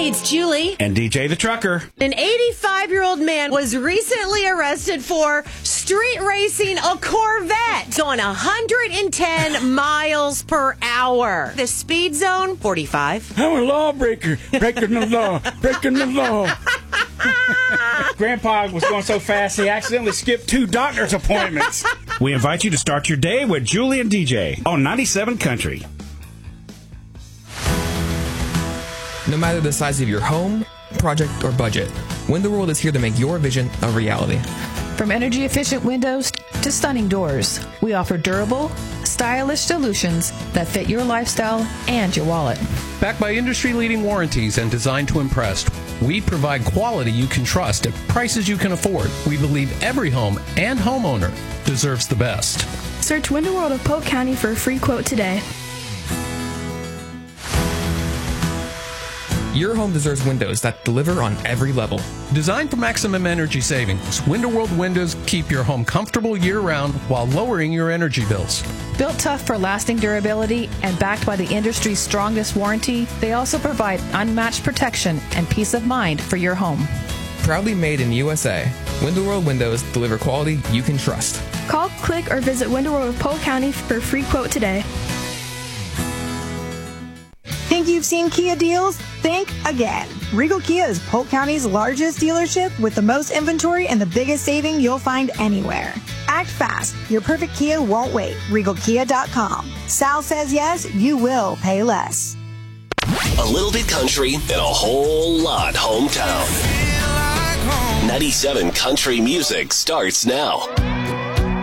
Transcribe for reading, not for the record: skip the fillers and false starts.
Hey, it's Julie. And DJ the Trucker. An 85-year-old man was recently arrested for street racing a Corvette going 110 miles per hour. The speed zone, 45. I'm a lawbreaker. Breaking the law. Breaking the law. Grandpa was going so fast he accidentally skipped 2 doctor's appointments. We invite you to start your day with Julie and DJ on 97 Country. No matter the size of your home, project, or budget, Window World is here to make your vision a reality. From energy-efficient windows to stunning doors, we offer durable, stylish solutions that fit your lifestyle and your wallet. Backed by industry-leading warranties and designed to impress, we provide quality you can trust at prices you can afford. We believe every home and homeowner deserves the best. Search Window World of Polk County for a free quote today. Your home deserves windows that deliver on every level. Designed for maximum energy savings, Window World windows keep your home comfortable year-round while lowering your energy bills. Built tough for lasting durability and backed by the industry's strongest warranty, they also provide unmatched protection and peace of mind for your home. Proudly made in USA, Window World windows deliver quality you can trust. Call, click, or visit Window World of Polk County for a free quote today. Think you've seen Kia deals? Think again. Regal Kia is Polk County's largest dealership with the most inventory and the biggest saving you'll find anywhere. Act fast. Your perfect Kia won't wait. RegalKia.com. Sal says yes, you will pay less. A little bit country and a whole lot hometown. 97 Country Music starts now.